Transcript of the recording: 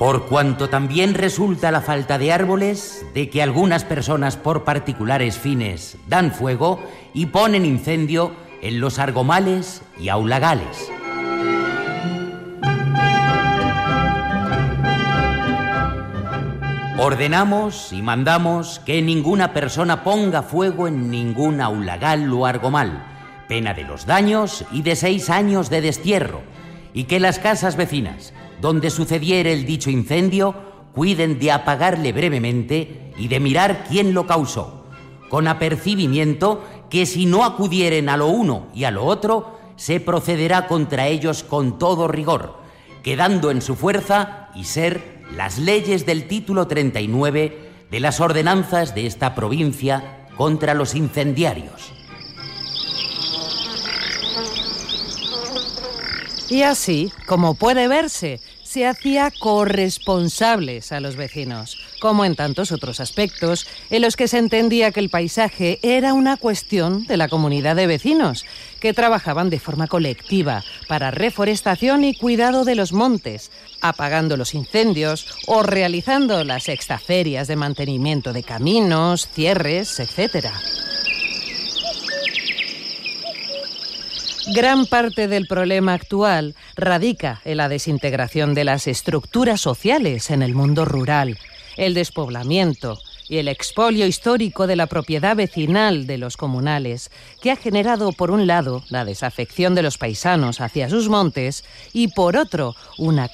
Por cuanto también resulta la falta de árboles, de que algunas personas por particulares fines dan fuego y ponen incendio en los argomales y aulagales. Ordenamos y mandamos que ninguna persona ponga fuego en ningún aulagal o argomal, pena de los daños y de 6 años de destierro, y que las casas vecinas, donde sucediere el dicho incendio, cuiden de apagarle brevemente y de mirar quién lo causó, con apercibimiento que si no acudieren a lo uno y a lo otro, se procederá contra ellos con todo rigor, quedando en su fuerza y ser las leyes del título 39 de las ordenanzas de esta provincia contra los incendiarios. Y así, como puede verse, se hacía corresponsables a los vecinos, como en tantos otros aspectos en los que se entendía que el paisaje era una cuestión de la comunidad de vecinos, que trabajaban de forma colectiva para reforestación y cuidado de los montes, apagando los incendios o realizando las extraferias de mantenimiento de caminos, cierres, etc. Gran parte del problema actual radica en la desintegración de las estructuras sociales en el mundo rural, el despoblamiento y el expolio histórico de la propiedad vecinal de los comunales, que ha generado, por un lado, la desafección de los paisanos hacia sus montes y, por otro, una